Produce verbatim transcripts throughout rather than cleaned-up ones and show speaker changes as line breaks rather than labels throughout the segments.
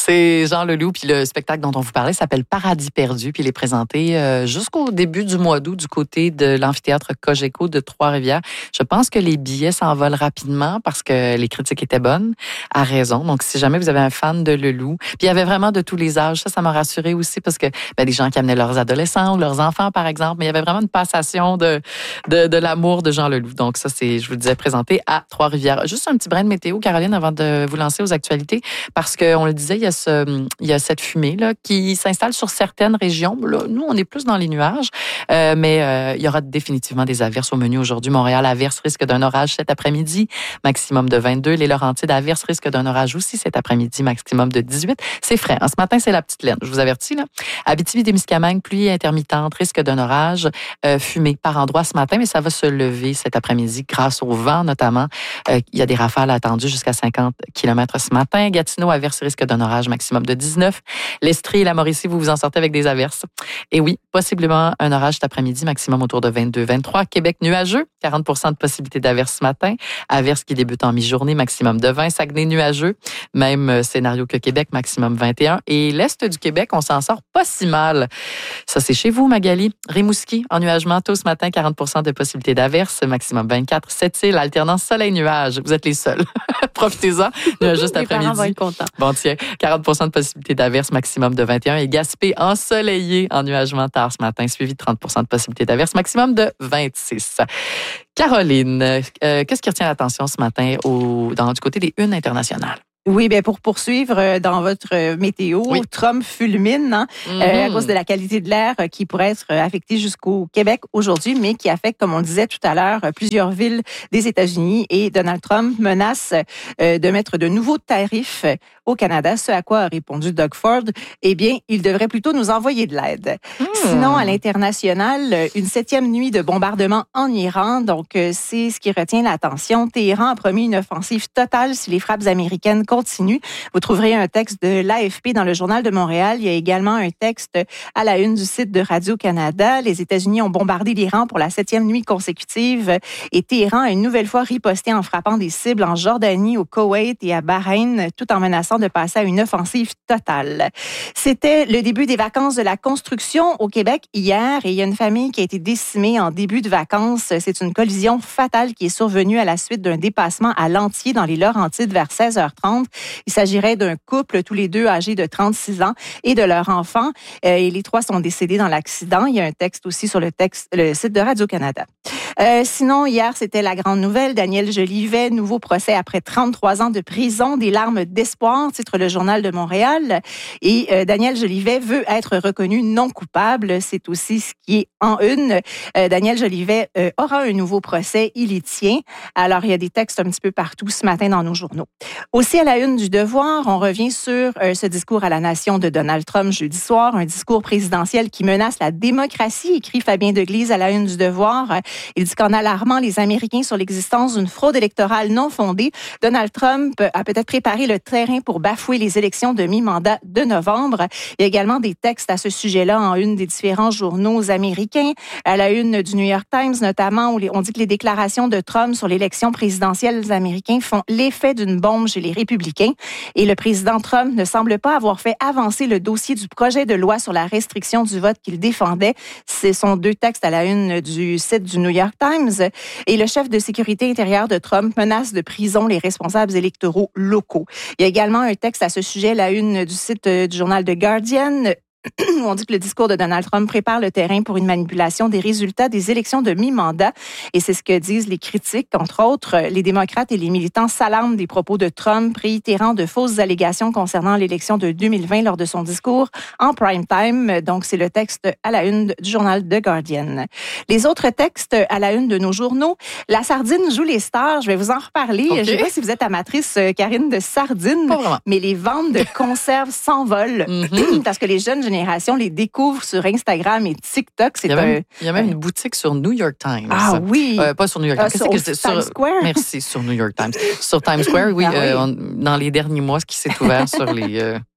C'est Jean Leloup, puis le spectacle dont on vous parlait s'appelle Paradis perdu, puis il est présenté euh, jusqu'au début du mois d'août du côté de l'amphithéâtre Cogeco de Trois-Rivières. Je pense que les billets s'envolent rapidement parce que les critiques étaient bonnes, à raison. Donc, si jamais vous avez un fan de Leloup, puis il y avait vraiment de tous les âges, ça, ça m'a rassuré aussi parce que ben, des gens qui amenaient leurs adolescents ou leurs enfants, par exemple, mais il y avait vraiment une passation de, de, de l'amour de Jean Leloup. Donc, ça, c'est, je vous le disais, présenté à Trois-Rivières. Juste un petit brin de météo, Caroline, avant de vous lancer aux actualités, parce qu'on le disait, il y a, ce, il y a cette fumée là, qui s'installe sur certaines régions. Là, nous, on est plus dans les nuages, euh, mais euh, il y aura définitivement des averses au menu aujourd'hui. Montréal, averse, risque d'un orage cet après-midi, maximum de vingt-deux. Les Laurentides, averse, risque d'un orage aussi cet après-midi, maximum de dix-huit. C'est frais. En ce matin, c'est la petite laine. Je vous avertis, là. Abitibi-Témiscamingue, pluie intermittente, risque d'un orage, euh, fumée par endroits ce matin, mais ça va se lever cet après-midi grâce au vent, notamment. Euh, il y a des rafales attendues jusqu'à cinquante kilomètres ce matin. Gatineau, averse, risque d'un orage, maximum de dix-neuf. L'Estrie et la Mauricie, vous vous en sortez avec des averses. Et oui, possiblement un orage cet après-midi, maximum autour de vingt-deux vingt-trois. Québec, nuageux, quarante pour cent de possibilité d'averse ce matin. Averse qui débute en mi-journée, maximum de vingt. Saguenay, nuageux, même scénario que Québec, maximum vingt et un. Et l'Est du Québec, on s'en sort pas si mal. Ça, c'est chez vous, Magali. Rimouski, ennuagement tôt ce matin, quarante pour cent de possibilité d'averse, maximum vingt-quatre. Sept-Îles, alternance soleil-nuage. Vous êtes les seuls. Profitez-en. Nuageux cet après-midi.
Les parents vont être contents.
Bon, tiens, quarante pour cent de possibilité d'averse, maximum de vingt et un. Et Gaspé, ensoleillé, ennuagement tard ce matin, suivi de trente pour cent de possibilité d'averse, maximum de vingt-six. Caroline, euh, qu'est-ce qui retient l'attention ce matin au, dans, du côté des unes internationales?
Oui, bien pour poursuivre dans votre météo, oui. Trump fulmine hein, mm-hmm. euh, à cause de la qualité de l'air qui pourrait être affectée jusqu'au Québec aujourd'hui, mais qui affecte, comme on le disait tout à l'heure, plusieurs villes des États-Unis. Et Donald Trump menace euh, de mettre de nouveaux tarifs au Canada, ce à quoi a répondu Doug Ford. Eh bien, il devrait plutôt nous envoyer de l'aide. Mm. Sinon, à l'international, une septième nuit de bombardement en Iran. Donc, c'est ce qui retient l'attention. Téhéran a promis une offensive totale si les frappes américaines continue. Vous trouverez un texte de l'A F P dans le Journal de Montréal. Il y a également un texte à la une du site de Radio-Canada. Les États-Unis ont bombardé l'Iran pour la septième nuit consécutive et Téhéran a une nouvelle fois riposté en frappant des cibles en Jordanie, au Koweït et à Bahreïn, tout en menaçant de passer à une offensive totale. C'était le début des vacances de la construction au Québec hier et il y a une famille qui a été décimée en début de vacances. C'est une collision fatale qui est survenue à la suite d'un dépassement à Lantier dans les Laurentides vers seize heures trente. Il s'agirait d'un couple, tous les deux âgés de trente-six ans, et de leur enfant. Euh, et les trois sont décédés dans l'accident. Il y a un texte aussi sur le, texte, le site de Radio-Canada. Euh, sinon, hier, c'était la grande nouvelle. Daniel Jolivet, nouveau procès après trente-trois ans de prison, des larmes d'espoir, titre le Journal de Montréal. Et euh, Daniel Jolivet veut être reconnu non coupable. C'est aussi ce qui est en une. Euh, Daniel Jolivet euh, aura un nouveau procès. Il y tient. Alors, il y a des textes un petit peu partout ce matin dans nos journaux. Aussi, à la une du Devoir, on revient sur euh, ce discours à la nation de Donald Trump jeudi soir, un discours présidentiel qui menace la démocratie, écrit Fabien Deglise à la une du Devoir. Il dit qu'en alarmant les Américains sur l'existence d'une fraude électorale non fondée, Donald Trump a peut-être préparé le terrain pour bafouer les élections de mi-mandat de novembre. Il y a également des textes à ce sujet-là en une des différents journaux américains. À la une du New York Times, notamment, où on dit que les déclarations de Trump sur l'élection présidentielle américaine font l'effet d'une bombe chez les républicains. Et le président Trump ne semble pas avoir fait avancer le dossier du projet de loi sur la restriction du vote qu'il défendait. Ce sont deux textes à la une du site du New York Times. Et le chef de sécurité intérieure de Trump menace de prison les responsables électoraux locaux. Il y a également un texte à ce sujet, la une du site du journal The Guardian, où on dit que le discours de Donald Trump prépare le terrain pour une manipulation des résultats des élections de mi-mandat. Et c'est ce que disent les critiques. Entre autres, les démocrates et les militants s'alarment des propos de Trump, réitérant de fausses allégations concernant l'élection de deux mille vingt lors de son discours en prime time. Donc, c'est le texte à la une du journal The Guardian. Les autres textes à la une de nos journaux, la sardine joue les stars. Je vais vous en reparler. Okay. Je ne sais pas si vous êtes amatrice, Karine, de sardines, mais les ventes de conserves s'envolent mm-hmm. parce que les jeunes générations les découvrent sur Instagram et TikTok. C'est
il, y a
un,
même, il y a même euh, une boutique sur New York Times.
Ah oui!
Euh, pas sur New York Times.
Euh, sur, sur Times sur, Square?
Merci, sur New York Times. Sur Times Square, oui, ah, oui. Euh, on, dans les derniers mois, ce qui s'est ouvert sur les... Euh,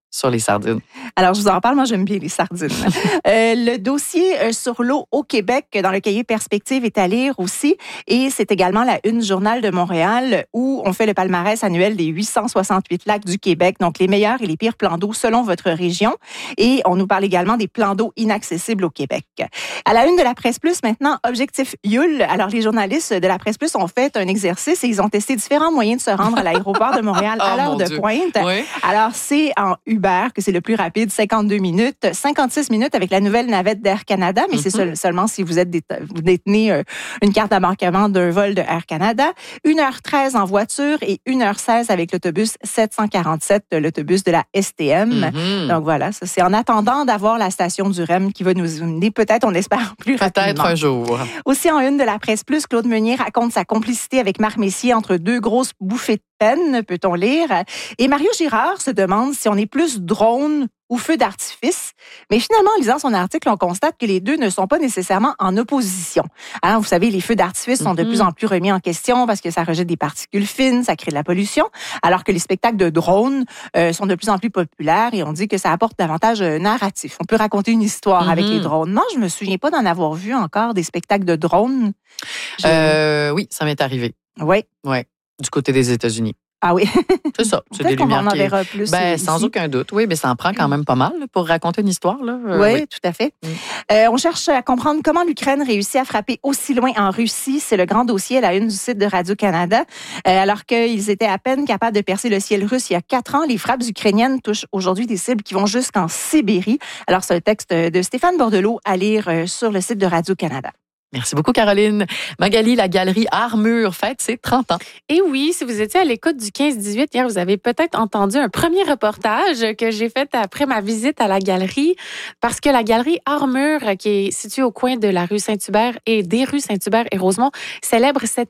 sur les sardines?
Alors, je vous en parle, moi, j'aime bien les sardines. euh, le dossier euh, sur l'eau au Québec, dans le cahier Perspective, est à lire aussi. Et c'est également la Une Journal de Montréal, où on fait le palmarès annuel des huit cent soixante-huit lacs du Québec, donc les meilleurs et les pires plans d'eau selon votre région. Et on nous parle également des plans d'eau inaccessibles au Québec. À la Une de la Presse Plus, maintenant, Objectif Yule. Alors, les journalistes de la Presse Plus ont fait un exercice et ils ont testé différents moyens de se rendre à l'aéroport de Montréal à
oh,
l'heure de
Dieu.
pointe.
Oui.
Alors, c'est en Uber que c'est le plus rapide, cinquante-deux minutes, cinquante-six minutes avec la nouvelle navette d'Air Canada, mais mm-hmm. c'est seul, seulement si vous êtes dé- vous détenez euh, une carte d'embarquement d'un vol de Air Canada. une heure treize en voiture et une heure seize avec l'autobus sept cent quarante-sept, l'autobus de la S T M. Mm-hmm. Donc voilà, ça c'est en attendant d'avoir la station du R E M qui va nous mener peut-être, on espère, plus
peut-être
rapidement.
Peut-être un jour.
Aussi en une de la Presse Plus, Claude Meunier raconte sa complicité avec Marc Messier entre deux grosses bouffées de peine, peut-on lire. Et Mario Girard se demande si on est plus drone ou feu d'artifice. Mais finalement, en lisant son article, on constate que les deux ne sont pas nécessairement en opposition. Hein, vous savez, les feux d'artifice sont de plus en plus remis en question parce que ça rejette des particules fines, ça crée de la pollution, alors que les spectacles de drones euh, sont de plus en plus populaires et on dit que ça apporte davantage euh, narratif. On peut raconter une histoire mm-hmm. avec les drones. Non, je me souviens pas d'en avoir vu encore des spectacles de drones.
Je... Euh, oui, ça m'est arrivé.
Oui.
Oui, du côté des États-Unis.
Ah oui.
C'est ça. C'est des lumières
qu'on en
qui...
verra plus.
Ben,
ici.
sans aucun doute. Oui, mais ça en prend quand même pas mal là, pour raconter une histoire. Là. Euh,
oui,
oui,
tout à fait. Mm. Euh, on cherche à comprendre comment l'Ukraine réussit à frapper aussi loin en Russie. C'est le grand dossier à la une du site de Radio-Canada. Euh, alors qu'ils étaient à peine capables de percer le ciel russe il y a quatre ans, les frappes ukrainiennes touchent aujourd'hui des cibles qui vont jusqu'en Sibérie. Alors, c'est un texte de Stéphane Bordelot à lire sur le site de Radio-Canada.
Merci beaucoup, Caroline. Magali, la galerie Armure fête ses trente ans.
Et oui, si vous étiez à l'écoute du quinze dix-huit, hier, vous avez peut-être entendu un premier reportage que j'ai fait après ma visite à la galerie, parce que la galerie Armure, qui est située au coin de la rue Saint-Hubert et des rues Saint-Hubert et Rosemont, célèbre cette